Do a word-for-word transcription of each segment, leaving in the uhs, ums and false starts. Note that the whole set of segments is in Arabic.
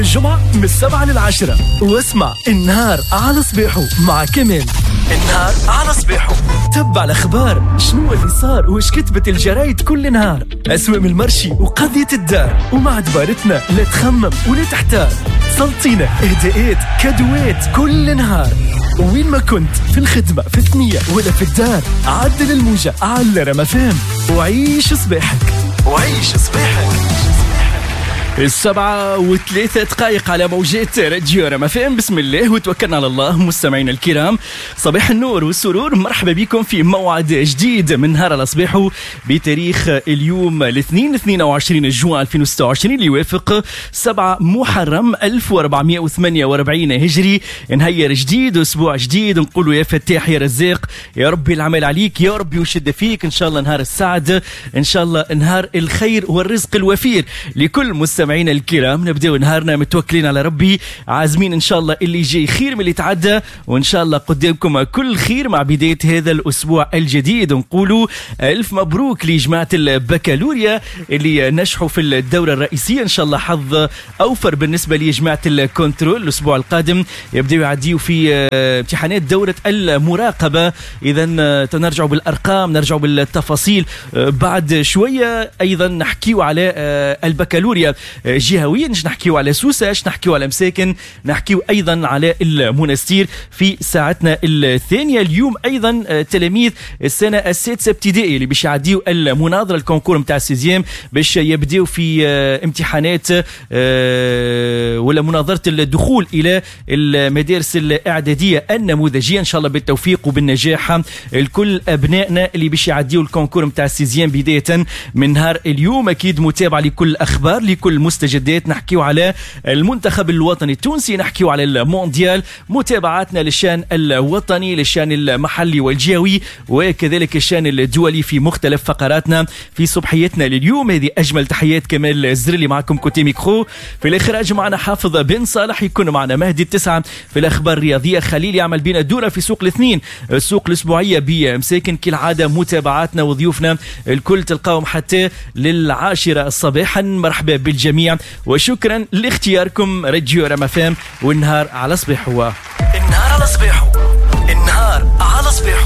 الجمعة من السبعة للعشرة، واسمع النهار على صبيحو مع كمال. النهار على صبيحو، تبع الأخبار، شنو اللي صار وش كتبت الجرايد كل نهار، أسواق المرشي وقضية الدار، ومع دبارتنا لا تخمم ولا تحتار، سلطينة إهداءات كادوات كل نهار. وين ما كنت، في الخدمة، في الثنية ولا في الدار، عدل الموجة على رمفام وعيش صباحك وعيش صباحك. السبعة وثلاثة دقائق على موجات راديو رمفام. بسم الله وتوكلنا على الله. مستمعينا الكرام، صباح النور والسرور، مرحبا بكم في موعد جديد من نهار على صباحو بتاريخ اليوم الاثنين اثنين وعشرين جوان ألفين وستة وعشرين اللي يوافق سبعة محرم ألف وأربعمائة وثمانية وأربعين هجري. نهير جديد واسبوع جديد، نقولوا يا فتاح يا رزاق، يا ربي العمل عليك، يا ربي وشد فيك، ان شاء الله نهار السعد، ان شاء الله نهار الخير والرزق الوفير لكل مستمعينا الكرام. نبداو نهارنا متوكلين على ربي، عازمين ان شاء الله اللي جاي خير من اللي تعدى، وان شاء الله قدامكم كل خير مع بداية هذا الاسبوع الجديد. نقولوا الف مبروك لجماعة البكالوريا اللي نجحوا في الدورة الرئيسية، ان شاء الله حظ اوفر بالنسبة لجماعة الكنترول. الاسبوع القادم يبداو يعديوا في امتحانات دورة المراقبة. اذا تنرجعوا بالارقام، نرجعوا بالتفاصيل بعد شوية. ايضا نحكيوا على البكالوريا جهويا، مش نحكيو على سوسة، مش نحكيو على مساكن، نحكيو أيضا على المنستير في ساعتنا الثانية. اليوم أيضا تلاميذ السنة السادسة ابتدائي اللي باش يعديو المناظرة الكونكور متاع السيزيام باش يبداو في امتحانات ولا مناظرة الدخول إلى المدارس الإعدادية النموذجية، إن شاء الله بالتوفيق وبالنجاح الكل أبنائنا اللي باش يعديو الكونكور متاع السيزيام بداية من نهار اليوم. أكيد متابعة لكل أخبار، لكل مستجدات، نحكيو على المنتخب الوطني التونسي، نحكيو على المونديال، متابعاتنا للشان الوطني، للشان المحلي والجهوي، وكذلك الشان الدولي في مختلف فقراتنا في صبحيتنا لليوم. هذه أجمل تحيات كمال الزرلي معكم كوتي ميكرو، في الإخراج معنا حافظ بن صالح، يكون معنا مهدي التسعة، في الأخبار الرياضية خليل يعمل بنا دورة في سوق الاثنين، السوق الأسبوعية بمساكن. كالعادة متابعاتنا وضيوفنا الكل تلقاهم حتى للعاشرة صباحا. مرحبا بالجميع وشكرا لاختياركم راديو رمفام والنهار على صباحو. النهار على صباحو، النهار على صباحو.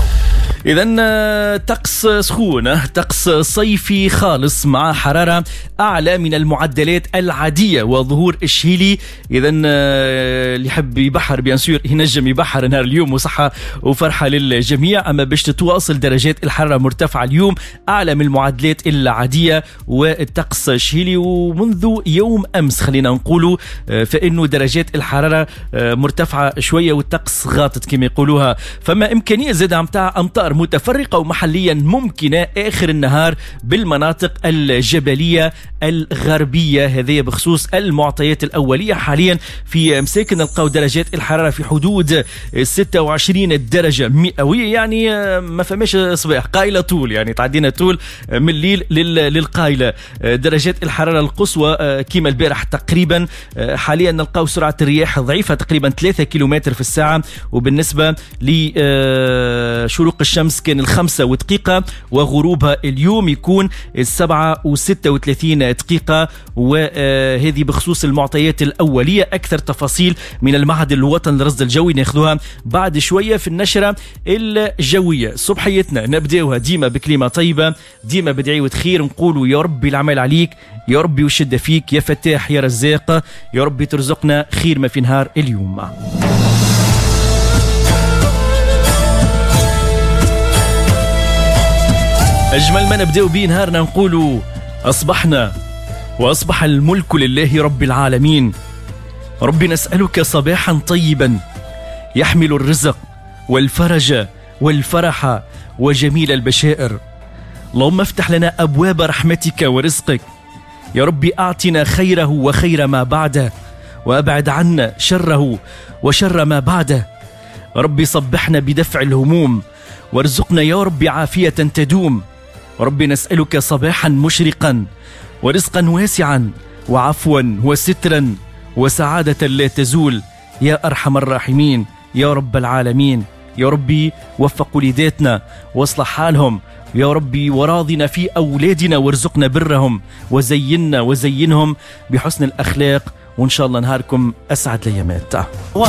إذن طقس سخون، طقس صيفي خالص مع حرارة أعلى من المعدلات العادية وظهور الشهيلي. إذن اللي يحب يبحر بيان سور ينجم يبحر نهار اليوم، وصحة وفرحة للجميع. أما باش تتواصل درجات الحرارة مرتفعة اليوم أعلى من المعدلات العادية والطقس شهيلي. ومنذ يوم أمس خلينا نقولوا فإنه درجات الحرارة مرتفعة شوية والطقس غاطت كما يقولوها. فما إمكانية زادة متاع أمطار متفرقة ومحليا ممكنة آخر النهار بالمناطق الجبلية الغربية. هذه بخصوص المعطيات الأولية. حاليا في مساكن نلقاو درجات الحرارة في حدود ستة وعشرين درجة مئوية، يعني ما فماش صباح قايلة طول، يعني تعدينا طول من الليل للقايلة. درجات الحرارة القصوى كيما البارح تقريبا. حاليا نلقاو سرعة الرياح ضعيفة تقريبا ثلاثة كيلومتر في الساعة. وبالنسبة لشروق الشمس كان الخمسة ودقيقة، وغروبها اليوم يكون السبعة وستة وثلاثين دقيقة. وهذه بخصوص المعطيات الأولية. أكثر تفاصيل من المعهد الوطني للرصد الجوي ناخذوها بعد شوية في النشرة الجوية. صبحيتنا نبداوها ديما بكلمة طيبة، ديما بدعية خير، نقولوا يا ربي العمل عليك، يا ربي وشد فيك، يا فتاح يا رزاق، يا ربي ترزقنا خير ما في نهار اليوم. أجمل ما نبدأ به نهارنا نقولوا أصبحنا وأصبح الملك لله رب العالمين. ربي نسألك صباحا طيبا يحمل الرزق والفرج والفرح وجميل البشائر. اللهم افتح لنا أبواب رحمتك ورزقك. يا ربي أعطنا خيره وخير ما بعده، وأبعد عنا شره وشر ما بعده. ربي صبحنا بدفع الهموم، وارزقنا يا ربي عافية تدوم. ربي نسألك صباحا مشرقا ورزقا واسعا وعفوا وسترا وسعادة لا تزول يا أرحم الراحمين يا رب العالمين. يا ربي وفق وليداتنا واصلح حالهم يا ربي، وراضنا في أولادنا وارزقنا برهم، وزينا وزينهم بحسن الأخلاق وإن شاء الله نهاركم أسعد الأيامات.